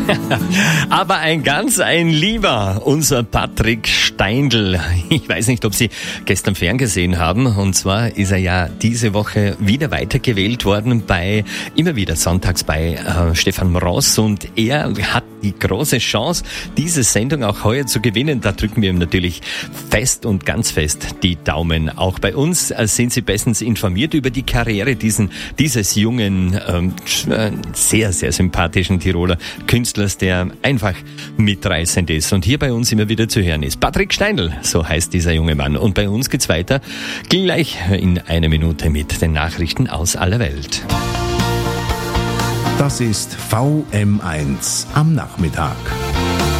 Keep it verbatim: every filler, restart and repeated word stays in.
Aber ein ganz ein Lieber, unser Patrick Steindl. Ich weiß nicht, ob Sie gestern ferngesehen haben. Und zwar ist er ja diese Woche wieder weitergewählt worden bei, immer wieder sonntags bei äh, Stefan Ross. Und er hat die große Chance, diese Sendung auch heuer zu gewinnen. Da drücken wir ihm natürlich fest und ganz fest die Daumen. Auch bei uns äh, sind Sie bestens informiert über die Karriere diesen, dieses jungen, ähm, sehr, sehr sympathischen Tiroler Künstlers, der einfach mitreißend ist und hier bei uns immer wieder zu hören ist. Patrick Steindl, so heißt dieser junge Mann. Und bei uns geht's weiter gleich in einer Minute mit den Nachrichten aus aller Welt. Das ist V M eins am Nachmittag.